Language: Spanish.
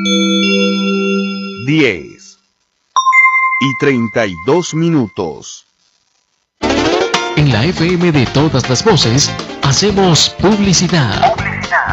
10:32. En la FM de todas las voces, hacemos publicidad.